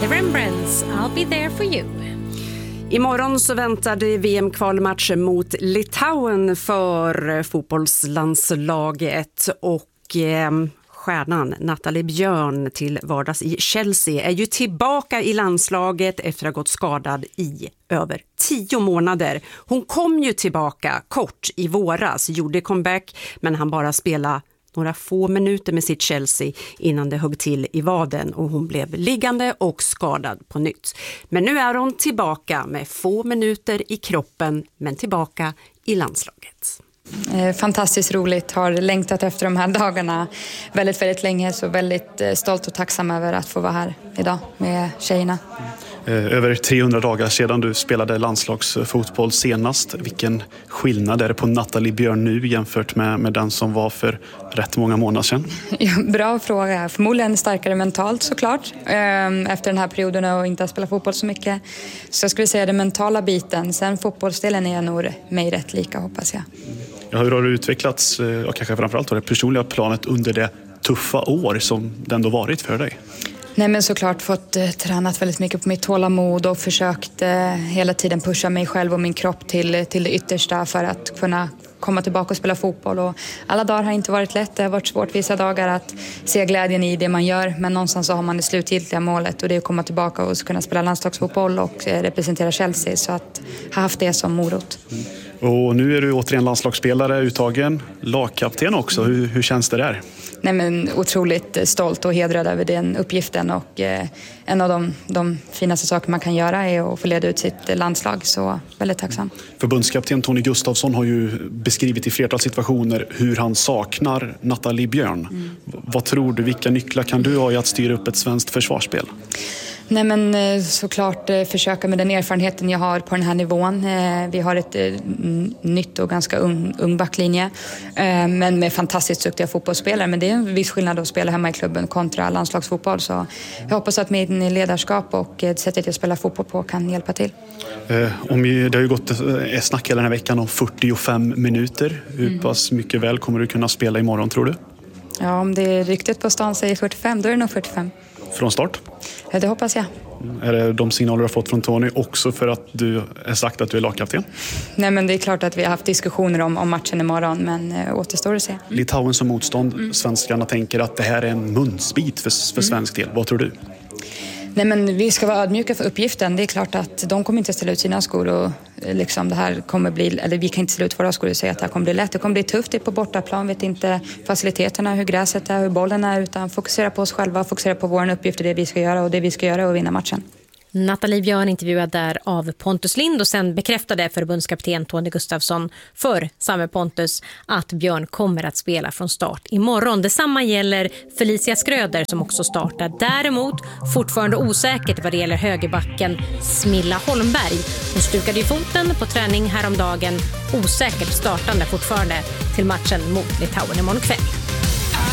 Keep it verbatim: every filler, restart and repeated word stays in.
The Rembrandts, I'll be there for you. Imorgon så väntar det V M-kvalmatch mot Litauen för fotbollslandslaget och eh, stjärnan Nathalie Björn till vardags i Chelsea är ju tillbaka i landslaget efter att ha gått skadad i över tio månader. Hon kom ju tillbaka kort i våras, gjorde comeback, men han bara spelade några få minuter med sitt Chelsea innan det högg till i vaden och hon blev liggande och skadad på nytt. Men nu är hon tillbaka med få minuter i kroppen, men tillbaka i landslaget. Fantastiskt roligt, har längtat efter de här dagarna väldigt, väldigt länge, så väldigt stolt och tacksam över att få vara här idag med tjejerna. Över trehundra dagar sedan du spelade landslagsfotboll senast. Vilken skillnad är det på Nathalie Björn nu jämfört med, med den som var för rätt många månader sedan? Ja, bra fråga. Förmodligen starkare mentalt såklart. Efter den här perioden och inte ha spelat fotboll så mycket. Så jag skulle säga den mentala biten. Sen fotbollsdelen är jag nog mig rätt lika, hoppas jag. Ja, hur har du utvecklats, och kanske framförallt på det personliga planet under det tuffa år som det ändå varit för dig? Nej, men såklart fått eh, tränat väldigt mycket på mitt tålamod och försökt eh, hela tiden pusha mig själv och min kropp till, till det yttersta för att kunna komma tillbaka och spela fotboll. Och alla dagar har inte varit lätt, det har varit svårt vissa dagar att se glädjen i det man gör, men någonstans så har man det slutgiltiga målet och det är att komma tillbaka och kunna spela landslagsfotboll och eh, representera Chelsea, så att ha haft det som morot. Mm. Och nu är du återigen landslagsspelare, uttagen, lagkapten också. Hur, hur känns det där? Nej, men otroligt stolt och hedrad över den uppgiften, och eh, en av de, de finaste saker man kan göra är att få leda ut sitt landslag, så väldigt tacksam. Förbundskapten Tony Gustafsson har ju beskrivit i flertal situationer hur han saknar Nathalie Björn. Mm. Vad tror du, vilka nycklar kan du ha i att styra upp ett svenskt försvarsspel? Nej, men såklart försöka med den erfarenheten jag har på den här nivån. Vi har ett nytt och ganska ung, ung backlinje, men med fantastiskt duktiga fotbollsspelare. Men det är en viss skillnad att spela hemma i klubben kontra landslagsfotboll. Så jag hoppas att min ledarskap och sättet jag spelar fotboll på kan hjälpa till. Om det har ju gått ett snack hela den här veckan om fyrtiofem minuter. Hur mm. pass mycket väl kommer du kunna spela imorgon, tror du? Ja, om det är ryktet på stan säger fyrtiofem, då är det nog fyrtiofem. Från start? Ja, det hoppas jag. Är det de signaler du har fått från Tony också för att du har sagt att du är lagkapten? Nej, men det är klart att vi har haft diskussioner om, om matchen imorgon, men äh, återstår att se. Litauen som motstånd, mm. svenskarna tänker att det här är en munsbit för, för svensk del. Vad tror du? Nej, men vi ska vara ödmjuka för uppgiften. Det är klart att de kommer inte ställa ut sina skor och liksom det här kommer bli, eller vi kan inte ställa ut våra skor och säga att det här kommer bli lätt. Det kommer bli tufft, det är på bortaplan, vet inte faciliteterna, hur gräset är, hur bollen är, utan fokusera på oss själva, fokusera på vår uppgift och det vi ska göra, och det vi ska göra är att vinna matchen. Nathalie Björn intervjuad där av Pontus Lind, och sen bekräftade förbundskapten Tony Gustafsson för samme Pontus att Björn kommer att spela från start imorgon. Detsamma gäller Felicia Skröder som också startar. Däremot fortfarande osäkert vad det gäller högerbacken Smilla Holmberg. Hon stukade i foten på träning häromdagen, osäkert startande fortfarande till matchen mot Litauen imorgon kväll.